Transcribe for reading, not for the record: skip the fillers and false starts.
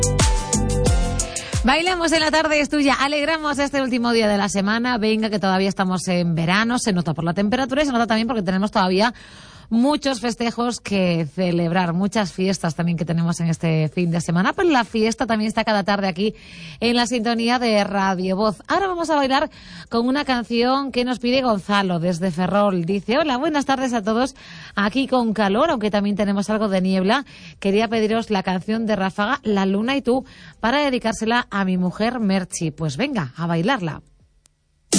Bailamos en la tarde, es tuya. Alegramos este último día de la semana. Venga, que todavía estamos en verano. Se nota por la temperatura y se nota también porque tenemos todavía muchos festejos que celebrar, muchas fiestas también que tenemos en este fin de semana, pero la fiesta también está cada tarde aquí en la sintonía de Radio Voz. Ahora vamos a bailar con una canción que nos pide Gonzalo desde Ferrol. Dice: hola, buenas tardes a todos, aquí con calor, aunque también tenemos algo de niebla. Quería pediros la canción de Ráfaga, La Luna y tú, para dedicársela a mi mujer Merchi. Pues venga, a bailarla.